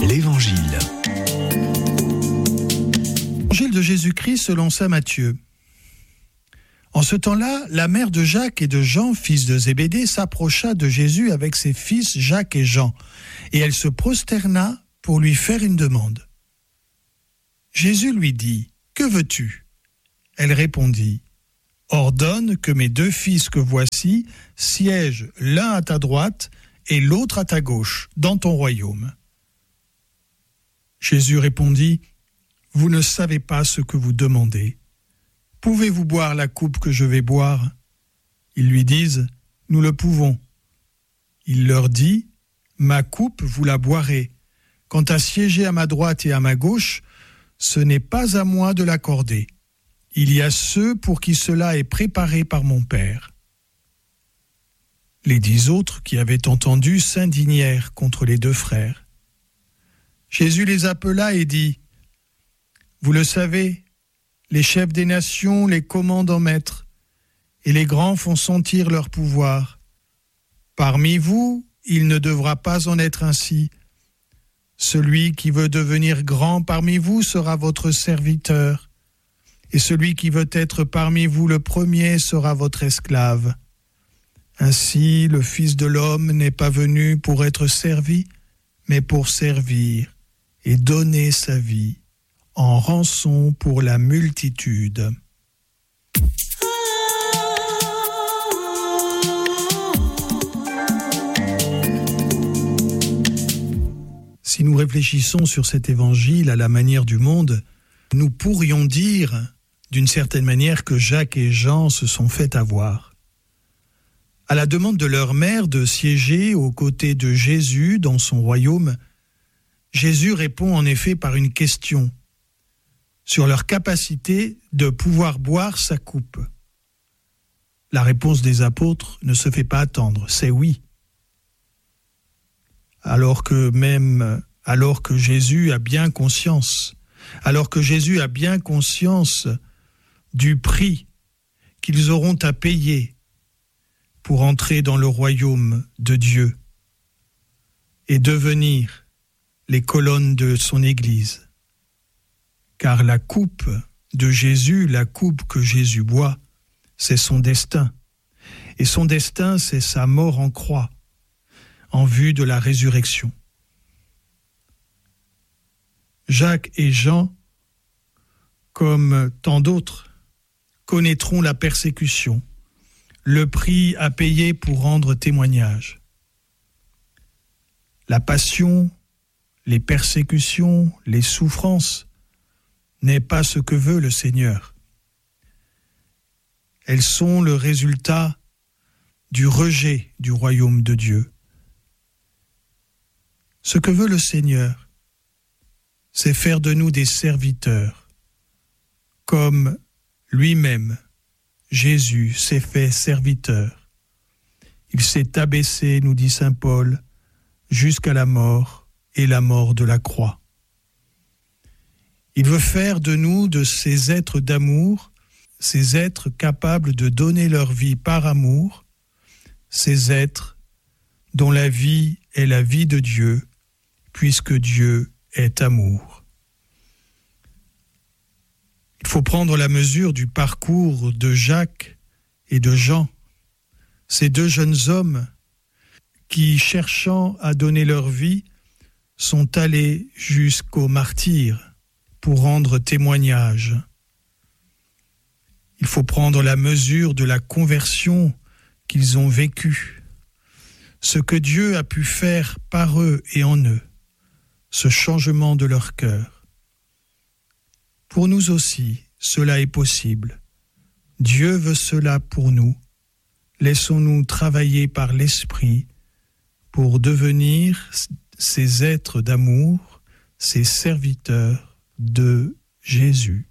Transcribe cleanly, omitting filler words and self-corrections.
L'Évangile. L'Évangile de Jésus-Christ selon saint Matthieu. En ce temps-là, la mère de Jacques et de Jean, fils de Zébédée, s'approcha de Jésus avec ses fils Jacques et Jean, et elle se prosterna pour lui faire une demande. Jésus lui dit : « Que veux-tu ? » Elle répondit : « Ordonne que mes 2 fils que voici siègent l'un à ta droite et l'autre à ta gauche, dans ton royaume. » Jésus répondit : « Vous ne savez pas ce que vous demandez. Pouvez-vous boire la coupe que je vais boire ? » Ils lui disent : « Nous le pouvons. » Il leur dit : « Ma coupe, vous la boirez. Quant à siéger à ma droite et à ma gauche, ce n'est pas à moi de l'accorder. Il y a ceux pour qui cela est préparé par mon Père. » Les 10 autres qui avaient entendu s'indignèrent contre les 2 frères. Jésus les appela et dit : « Vous le savez, les chefs des nations les commandent en maître, et les grands font sentir leur pouvoir. Parmi vous, il ne devra pas en être ainsi. Celui qui veut devenir grand parmi vous sera votre serviteur, et celui qui veut être parmi vous le premier sera votre esclave. Ainsi, le Fils de l'homme n'est pas venu pour être servi, mais pour servir et donner sa vie en rançon pour la multitude. » Si nous réfléchissons sur cet évangile à la manière du monde, nous pourrions dire, d'une certaine manière, que Jacques et Jean se sont fait avoir. À la demande de leur mère de siéger aux côtés de Jésus dans son royaume, Jésus répond en effet par une question sur leur capacité de pouvoir boire sa coupe. La réponse des apôtres ne se fait pas attendre, c'est oui. Alors que Jésus a bien conscience du prix qu'ils auront à payer pour entrer dans le royaume de Dieu et devenir les colonnes de son Église. Car la coupe de Jésus, la coupe que Jésus boit, c'est son destin. Et son destin, c'est sa mort en croix, en vue de la résurrection. Jacques et Jean, comme tant d'autres, connaîtront la persécution, le prix à payer pour rendre témoignage. La passion, les persécutions, les souffrances n'est pas ce que veut le Seigneur. Elles sont le résultat du rejet du royaume de Dieu. Ce que veut le Seigneur, c'est faire de nous des serviteurs, comme lui-même, Jésus, s'est fait serviteur. Il s'est abaissé, nous dit saint Paul, jusqu'à la mort et la mort de la croix. Il veut faire de nous de ces êtres d'amour, ces êtres capables de donner leur vie par amour, ces êtres dont la vie est la vie de Dieu, puisque Dieu est amour. Il faut prendre la mesure du parcours de Jacques et de Jean, ces 2 jeunes hommes qui, cherchant à donner leur vie, sont allés jusqu'au martyre pour rendre témoignage. Il faut prendre la mesure de la conversion qu'ils ont vécue, ce que Dieu a pu faire par eux et en eux, ce changement de leur cœur. Pour nous aussi, cela est possible. Dieu veut cela pour nous. Laissons-nous travailler par l'Esprit pour devenir ces êtres d'amour, ces serviteurs de Jésus.